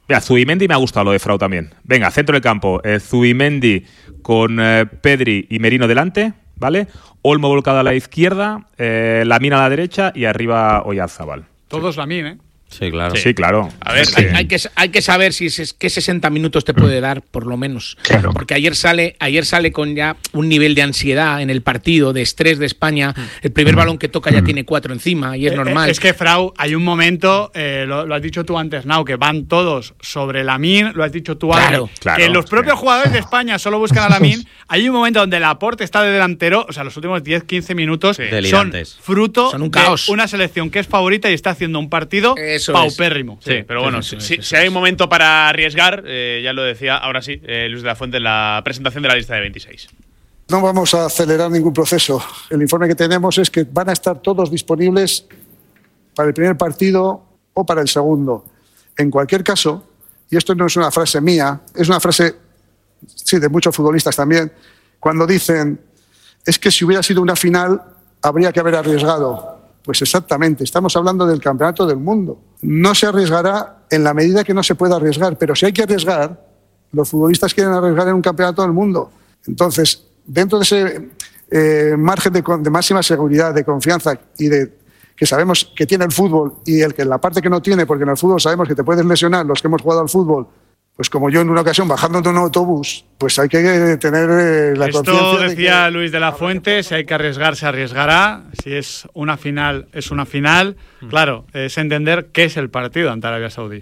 Mira, Zubimendi me ha gustado lo de Frau también. Venga, centro del campo. Zubimendi con Pedri y Merino delante, ¿vale? Olmo volcado a la izquierda, Lamine a la derecha y arriba Oyarzabal. Todos Lamine, ¿eh? Sí, claro. Sí, claro. A ver, hay que saber si qué 60 minutos te puede dar, por lo menos. Claro. Porque ayer sale con ya un nivel de ansiedad en el partido, de estrés de España. El primer balón que toca ya tiene 4 encima y es normal. Es que, Frau, hay un momento, lo has dicho tú antes, Nau, que van todos sobre Lamine, lo has dicho tú antes, que los propios jugadores de España solo buscan a Lamine. Hay un momento donde Laporte está de delantero, o sea, los últimos 10-15 minutos son fruto son un caos. de una selección que es favorita y está haciendo un partido paupérrimo. Sí, pero bueno, si hay un momento para arriesgar, ya lo decía, ahora sí, Luis de la Fuente en la presentación de la lista de 26. No vamos a acelerar ningún proceso. El informe que tenemos es que van a estar todos disponibles para el primer partido o para el segundo. En cualquier caso, y esto no es una frase mía, es una frase, sí, de muchos futbolistas también, cuando dicen, es que si hubiera sido una final, habría que haber arriesgado. Pues exactamente, estamos hablando del campeonato del mundo. No se arriesgará en la medida que no se pueda arriesgar, pero si hay que arriesgar, los futbolistas quieren arriesgar en un campeonato del mundo. Entonces, dentro de ese margen de máxima seguridad, de confianza y de que sabemos que tiene el fútbol y el que la parte que no tiene, porque en el fútbol sabemos que te puedes lesionar los que hemos jugado al fútbol, pues como yo en una ocasión bajando de un autobús, pues hay que tener la conciencia. Esto decía Luis de la Fuente, si hay que arriesgar, se arriesgará. Si es una final, es una final. Claro, es entender qué es el partido ante Arabia Saudí.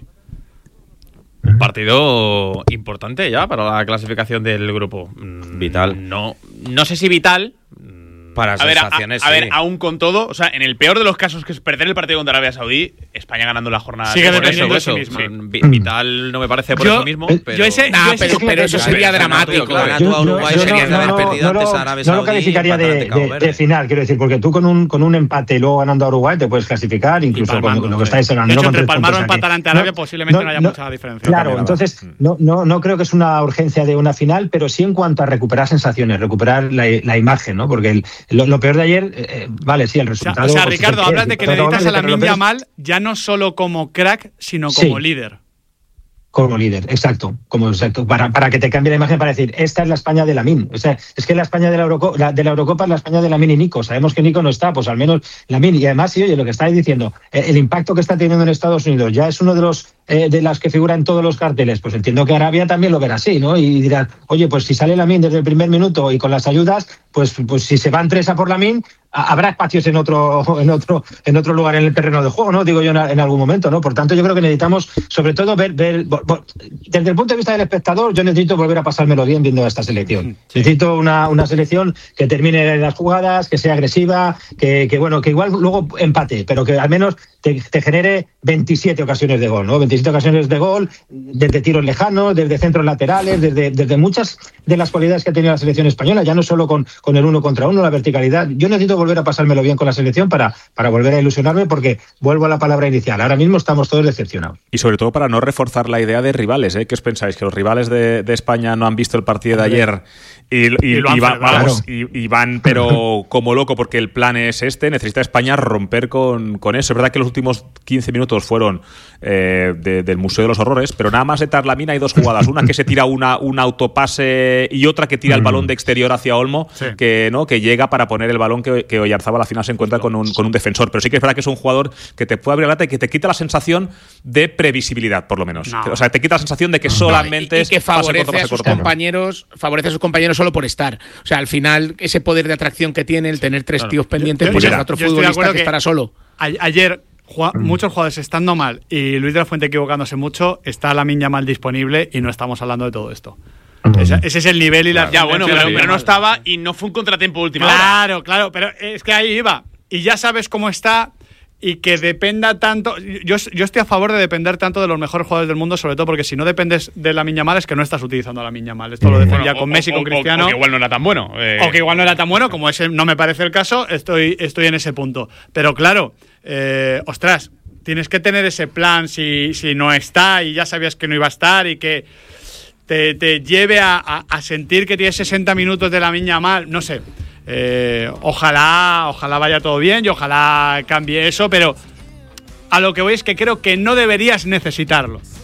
Un partido importante ya para la clasificación del grupo. Vital. No sé si vital. Para sensaciones, a ver, aún con todo, o sea, en el peor de los casos, que es perder el partido contra Arabia Saudí, España ganando la jornada. Sigue dependiendo de sí misma. Vital no me parece por eso mismo. Pero eso sería dramático. Ganar tú a Uruguay sería de haber perdido antes a Arabia Saudí. No lo calificaría de final, quiero decir, porque tú con un empate y luego ganando a Uruguay te puedes clasificar, incluso con lo que estáis hablando. De hecho, entre palmar o empatar ante Arabia posiblemente no haya mucha diferencia. Claro, entonces no creo que es una urgencia de una final, pero sí en cuanto a recuperar sensaciones, recuperar la imagen, ¿no? Porque lo peor de ayer, vale, sí, el resultado. O sea, Ricardo, hablas de que necesitas a Lamine Yamal ya no solo como crack, sino como líder. Como líder, exacto. Para que te cambie la imagen, para decir, esta es la España de Lamine. O sea, es que la España de la Eurocopa es la España de Lamine y Nico. Sabemos que Nico no está, pues al menos Lamine. Y además, sí, oye, lo que estáis diciendo, el impacto que está teniendo en Estados Unidos ya es uno de las que figura en todos los carteles. Pues entiendo que Arabia también lo verá así, ¿no? Y dirán, oye, pues si sale Lamine desde el primer minuto y con las ayudas, pues si se van 3 a por Lamine, habrá espacios en otro lugar en el terreno de juego, ¿no? Digo yo en algún momento, ¿no? Por tanto, yo creo que necesitamos, sobre todo, ver desde el punto de vista del espectador, yo necesito volver a pasármelo bien viendo esta selección. Sí. Necesito una selección que termine las jugadas, que sea agresiva, que igual luego empate, pero que al menos te genere 27 ocasiones de gol, ¿no? 27 ocasiones de gol, desde tiros lejanos, desde centros laterales, desde muchas de las cualidades que ha tenido la selección española, ya no solo con el 1 contra 1, la verticalidad. Yo necesito volver a pasármelo bien con la selección para volver a ilusionarme, porque vuelvo a la palabra inicial. Ahora mismo estamos todos decepcionados. Y sobre todo para no reforzar la idea de rivales, ¿eh? ¿Qué os pensáis? ¿Que los rivales de España no han visto el partido de ayer y van pero como loco porque el plan es este? Necesita España romper con eso. Es verdad que los últimos 15 minutos fueron del Museo de los Horrores, pero nada más de Tarlamina hay 2 jugadas. Una que se tira un autopase y otra que tira el balón de exterior hacia Olmo, que llega para poner el balón que Oyarzabal al final se encuentra con un defensor. Pero sí que es verdad que es un jugador que te puede abrir la lata y que te quita la sensación de previsibilidad, por lo menos. No. O sea, te quita la sensación de que solamente y que favorece a sus compañeros solo por estar. O sea, al final, ese poder de atracción que tiene el tener 3 tíos pendientes, pues el otro futbolista que estará solo. Ayer muchos jugadores estando mal y Luis de la Fuente equivocándose mucho, está Lamine Yamal disponible y no estamos hablando de todo esto. Ese es el nivel y la... Ya, bueno, pero no estaba y no fue un contratiempo última hora. Claro, pero es que ahí iba. Y ya sabes cómo está y que dependa tanto... Yo estoy a favor de depender tanto de los mejores jugadores del mundo, sobre todo porque si no dependes de Lamine Yamal es que no estás utilizando a Lamine Yamal. Esto lo defendía con Messi, con Cristiano. O que igual no era tan bueno. O que igual no era tan bueno, como ese no me parece el caso, estoy en ese punto. Pero claro, ostras, tienes que tener ese plan si no está y ya sabías que no iba a estar y que te lleve a sentir que tienes 60 minutos de Lamine Yamal, no sé. Ojalá vaya todo bien y ojalá cambie eso, pero a lo que voy es que creo que no deberías necesitarlo.